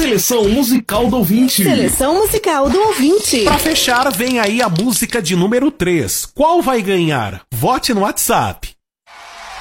Seleção musical do ouvinte. Seleção musical do ouvinte. Pra fechar, vem aí a música de número 3. Qual vai ganhar? Vote no WhatsApp.